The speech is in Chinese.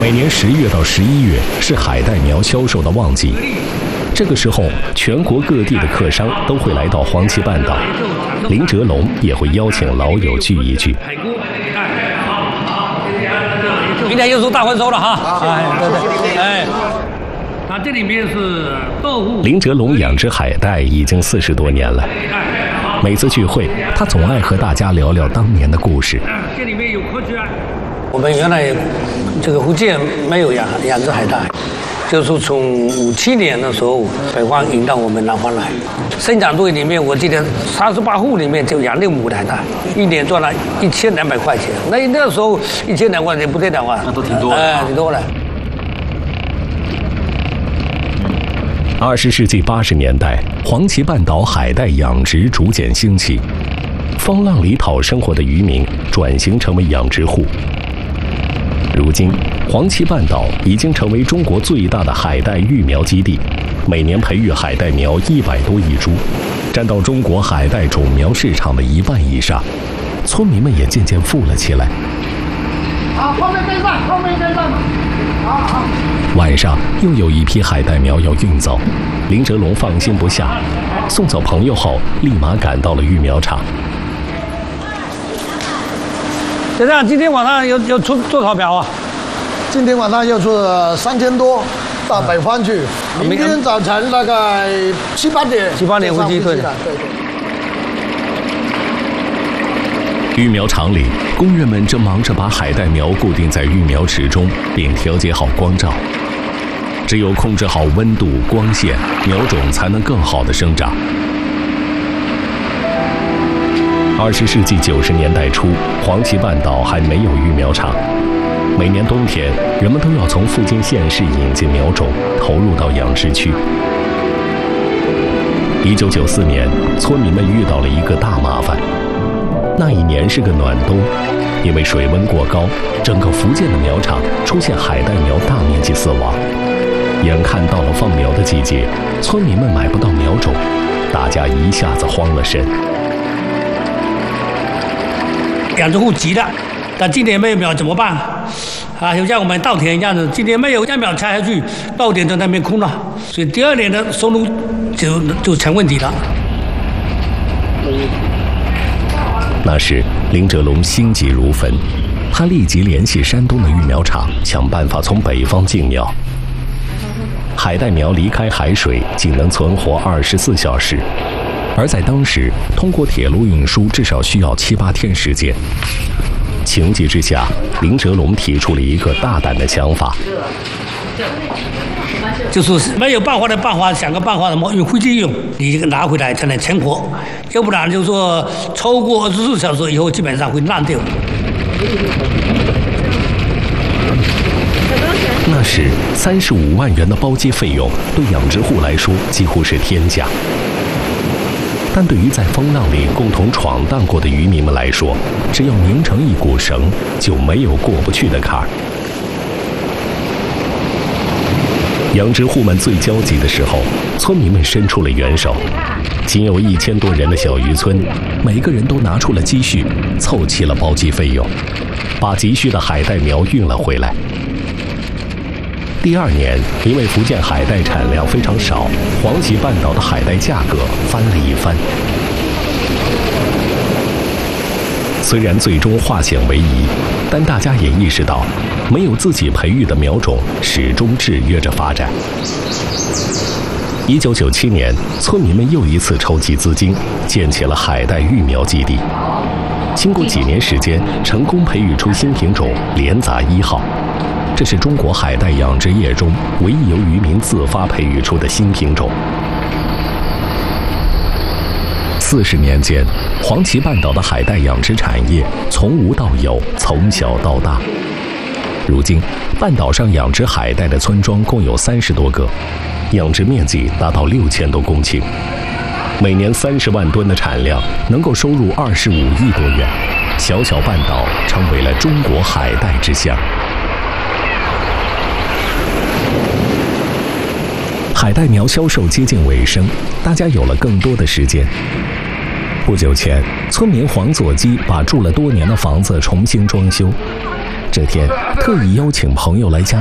每年10月到11月是海带苗销售的旺季，这个时候全国各地的客商都会来到黄岐半岛，林哲龙也会邀请老友聚一聚。 明天又是大丰收了哈！对，那这里面是豆腐。 林哲龙养殖海带已经40多年了，每次聚会，他总爱和大家聊聊当年的故事。 这里面有科学。我们原来这个福建没有养殖海带，就是从57年的时候，北方引到我们南方来。生产队里面，我记得38户里面就养6亩海带，一年赚了1200块钱。那时候1200块钱不得了啊， 那都挺多的， 挺多的。 20世纪80年代，黄岐半岛海带养殖逐渐兴起，风浪里讨生活的渔民转型成为养殖户。如今，黄岐半岛已经成为中国最大的海带育苗基地，每年培育海带苗100多亿株，占到中国海带种苗市场的1半以上。村民们也渐渐富了起来。 好，后面跟上，后面跟上。好。 晚上又有一批海带苗要运走，林哲龙放心不下，送走朋友后，立马赶到了育苗场。 先生，今天晚上有出多少苗啊？ 今天晚上要出3000多，到北方去。明天早晨大概7、8点。 7、8点飞机对。 对。 育苗场里，工人们正忙着把海带苗固定在育苗池中，并调节好光照。只有控制好温度、光线，苗种才能更好地生长。20世纪90年代初，黄岐半岛还没有育苗场。每年冬天，人们都要从附近县市引进苗种，投入到养殖区。1994年，村民们遇到了一个大麻烦。那一年是个暖冬，因为水温过高，整个福建的苗场出现海带苗大面积死亡。眼看到了放苗的季节，村民们买不到苗种，大家一下子慌了神。 养殖户急了，但今年没有苗怎么办？啊，就像我们稻田一样的，今年没有，苗拆下去，稻田在那边空了，所以第2年的收入就成问题了。 那时，林哲龙心急如焚，他立即联系山东的育苗场，想办法从北方进苗。海带苗离开海水仅能存活24小时，而在当时，通过铁路运输至少需要7、8天时间。情急之下，林哲龙提出了一个大胆的想法， 就是没有办法的办法，想个办法，用飞机用，你这个拿回来才能成活，要不然就说超过24小时以后，基本上会烂掉。 那时35万元的包机费用对养殖户来说几乎是天价，但对于在风浪里共同闯荡过的渔民们来说，只要拧成一股绳，就没有过不去的坎儿。养殖户们最焦急的时候，村民们伸出了援手。仅有1000多人的小渔村，每个人都拿出了积蓄，凑齐了包机费用，把急需的海带苗运了回来。第2年，因为福建海带产量非常少，黄岐半岛的海带价格翻了一番。虽然最终化险为夷，但大家也意识到，没有自己培育的苗种始终制约着发展。1997年，村民们又一次筹集资金，建起了海带育苗基地。经过几年时间，成功培育出新品种连杂1号。这是中国海带养殖业中唯一由渔民自发培育出的新品种。40年间，黄岐半岛的海带养殖产业从无到有，从小到大。如今，半岛上养殖海带的村庄共有30多个，养殖面积达到6000多公顷，每年30万吨的产量，能够收入25亿多元。小小半岛成为了中国海带之乡。海带苗销售接近尾声，大家有了更多的时间。不久前，村民黄佐基把住了多年的房子重新装修， 这天特意邀请朋友来家